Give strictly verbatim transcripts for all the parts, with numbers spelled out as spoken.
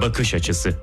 bakış açısı.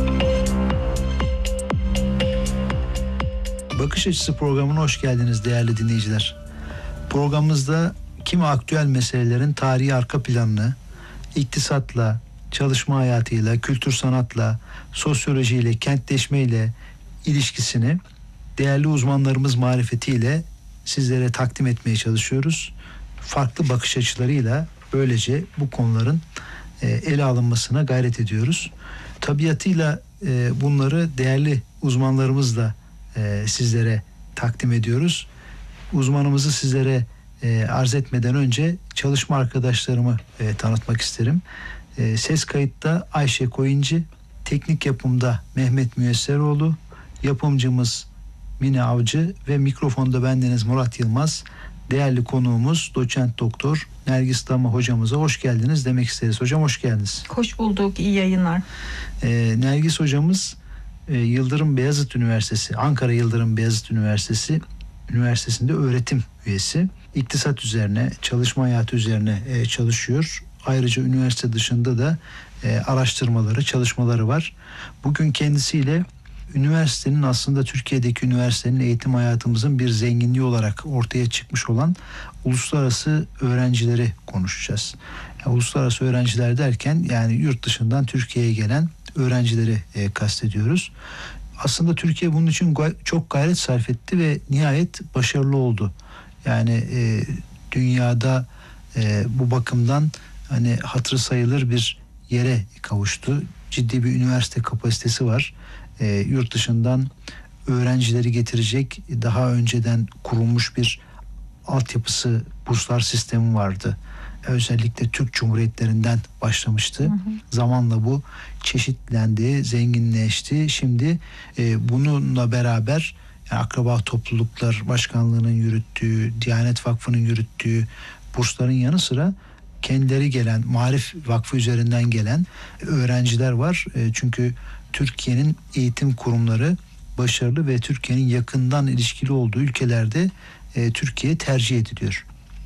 Bakış Açısı programına hoş geldiniz değerli dinleyiciler. Programımızda kimi aktüel meselelerin tarihi arka planını, iktisatla, çalışma hayatıyla, kültür sanatla, sosyolojiyle, kentleşmeyle ilişkisini değerli uzmanlarımız marifetiyle sizlere takdim etmeye çalışıyoruz. Farklı bakış açılarıyla böylece bu konuların e, ele alınmasına gayret ediyoruz. Tabiatıyla e, bunları değerli uzmanlarımızla e, sizlere takdim ediyoruz. Uzmanımızı sizlere e, arz etmeden önce çalışma arkadaşlarımı e, tanıtmak isterim. E, ses kayıtta Ayşe Koyuncu, teknik yapımda Mehmet Müyesseroğlu, yapımcımız Mine Avcı ve mikrofonda bendeniz Murat Yılmaz. Değerli konuğumuz doçent doktor Nergis Dama hocamıza hoş geldiniz demek isteriz. Hocam hoş geldiniz. Hoş bulduk, iyi yayınlar. E, Nergis hocamız e, Yıldırım Beyazıt Üniversitesi, Ankara Yıldırım Beyazıt Üniversitesi Üniversitesi'nde öğretim üyesi. İktisat üzerine, çalışma hayatı üzerine e, çalışıyor. Ayrıca üniversite dışında da e, araştırmaları, çalışmaları var. Bugün kendisiyle üniversitenin, aslında Türkiye'deki üniversitenin eğitim hayatımızın bir zenginliği olarak ortaya çıkmış olan uluslararası öğrencileri konuşacağız. Yani uluslararası öğrenciler derken yani yurt dışından Türkiye'ye gelen öğrencileri e, kastediyoruz. Aslında Türkiye bunun için gay- çok gayret sarf etti ve nihayet başarılı oldu. Yani e, dünyada e, bu bakımdan hani hatırı sayılır bir yere kavuştu. Ciddi bir üniversite kapasitesi var. E, yurt dışından öğrencileri getirecek daha önceden kurulmuş bir altyapısı, burslar sistemi vardı. Özellikle Türk Cumhuriyetlerinden başlamıştı. Hı hı. Zamanla bu çeşitlendi, zenginleşti. Şimdi e, bununla beraber yani Akraba Topluluklar Başkanlığı'nın yürüttüğü, Diyanet Vakfı'nın yürüttüğü bursların yanı sıra kendileri gelen, Maarif Vakfı üzerinden gelen öğrenciler var. E, çünkü Türkiye'nin eğitim kurumları başarılı ve Türkiye'nin yakından ilişkili olduğu ülkelerde e, Türkiye tercih ediliyor.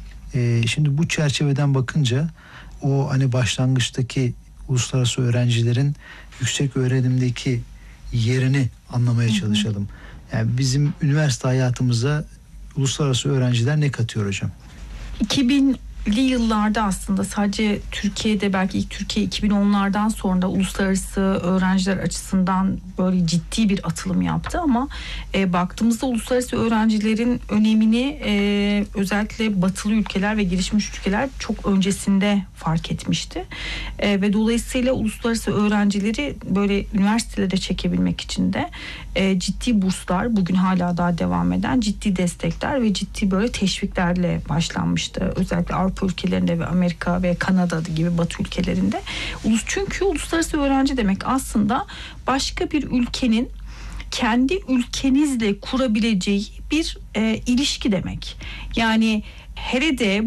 E, şimdi bu çerçeveden bakınca o hani başlangıçtaki uluslararası öğrencilerin yüksek öğrenimdeki yerini anlamaya çalışalım. Yani bizim üniversite hayatımıza uluslararası öğrenciler ne katıyor hocam? iki binli yıllarda aslında sadece Türkiye'de, belki ilk Türkiye iki bin onlardan sonra uluslararası öğrenciler açısından böyle ciddi bir atılım yaptı ama e, baktığımızda uluslararası öğrencilerin önemini e, özellikle batılı ülkeler ve gelişmiş ülkeler çok öncesinde fark etmişti. E, ve dolayısıyla uluslararası öğrencileri böyle üniversitelere çekebilmek için de e, ciddi burslar, bugün hala daha devam eden ciddi destekler ve ciddi böyle teşviklerle başlanmıştı. Özellikle Avrupa ülkelerinde ve Amerika ve Kanada gibi Batı ülkelerinde. Çünkü uluslararası öğrenci demek aslında başka bir ülkenin kendi ülkenizle kurabileceği bir e, ilişki demek. Yani hele de